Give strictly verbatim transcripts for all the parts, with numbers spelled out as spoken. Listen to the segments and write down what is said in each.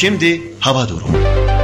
Şimdi hava durumu.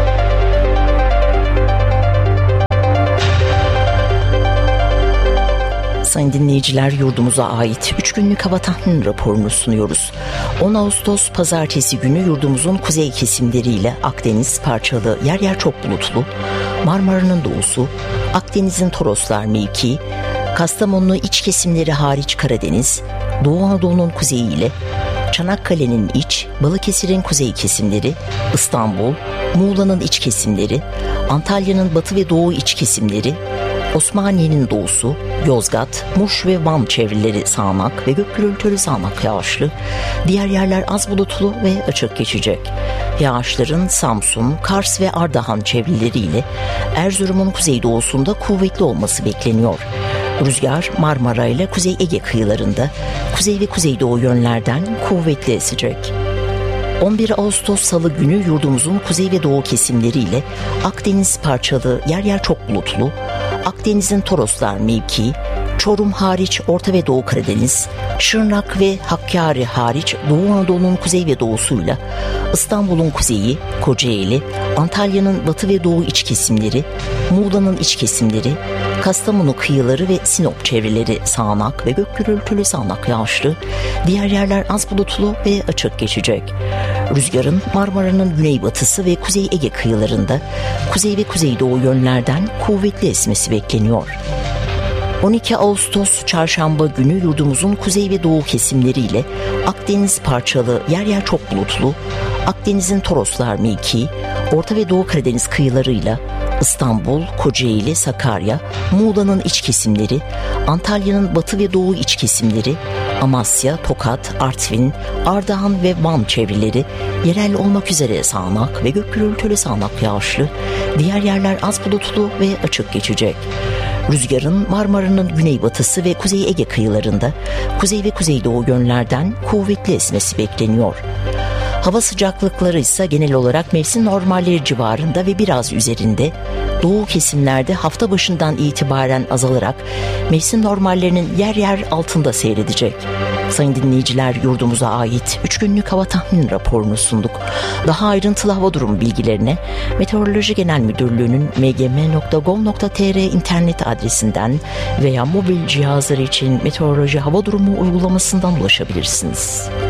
Sayın dinleyiciler, yurdumuza ait üç günlük hava tahmin raporunu sunuyoruz. on Ağustos Pazartesi günü yurdumuzun kuzey kesimleriyle Akdeniz parçalı, yer yer çok bulutlu, Marmara'nın doğusu, Akdeniz'in Toroslar mevkii, Kastamonu iç kesimleri hariç Karadeniz, Doğu Anadolu'nun kuzeyi ile Çanakkale'nin iç, Balıkesir'in kuzey kesimleri, İstanbul, Muğla'nın iç kesimleri, Antalya'nın batı ve doğu iç kesimleri, Osmaniye'nin doğusu, Yozgat, Muş ve Van çevreleri sağanak ve gök gürültülü sağanak yağışlı, diğer yerler az bulutlu ve açık geçecek. Yağışların Samsun, Kars ve Ardahan çevreleriyle Erzurum'un kuzeydoğusunda kuvvetli olması bekleniyor. Rüzgar Marmara ile Kuzey Ege kıyılarında kuzey ve kuzeydoğu yönlerden kuvvetli esecek. on bir Ağustos Salı günü yurdumuzun kuzey ve doğu kesimleriyle Akdeniz parçalı, yer yer çok bulutlu, Akdeniz'in Toroslar mevkii, Çorum hariç Orta ve Doğu Karadeniz, Şırnak ve Hakkari hariç Doğu Anadolu'nun kuzey ve doğusuyla İstanbul'un kuzeyi, Kocaeli, Antalya'nın batı ve doğu iç kesimleri, Muğla'nın iç kesimleri, Kastamonu kıyıları ve Sinop çevreleri sağanak ve gök gürültülü sağanak yağışlı, diğer yerler az bulutlu ve açık geçecek. Rüzgarın Marmara'nın güneybatısı ve Kuzey Ege kıyılarında kuzey ve kuzeydoğu yönlerden kuvvetli esmesi bekleniyor. on iki Ağustos Çarşamba günü yurdumuzun kuzey ve doğu kesimleriyle Akdeniz parçalı, yer yer çok bulutlu, Akdeniz'in Toroslar mevkii, Orta ve Doğu Karadeniz kıyılarıyla İstanbul, Kocaeli, Sakarya, Muğla'nın iç kesimleri, Antalya'nın batı ve doğu iç kesimleri, Amasya, Tokat, Artvin, Ardahan ve Van çevreleri yerel olmak üzere sağanak ve gök gürültülü sağanak yağışlı, diğer yerler az bulutlu ve açık geçecek. Rüzgarın Marmara'nın güneybatısı ve Kuzey Ege kıyılarında kuzey ve kuzeydoğu yönlerden kuvvetli esmesi bekleniyor. Hava sıcaklıkları ise genel olarak mevsim normalleri civarında ve biraz üzerinde, doğu kesimlerde hafta başından itibaren azalarak mevsim normallerinin yer yer altında seyredecek. Sayın dinleyiciler, yurdumuza ait üç günlük hava tahmin raporunu sunduk. Daha ayrıntılı hava durumu bilgilerine Meteoroloji Genel Müdürlüğü'nün m g m nokta gov nokta t r internet adresinden veya mobil cihazlar için Meteoroloji Hava Durumu uygulamasından ulaşabilirsiniz.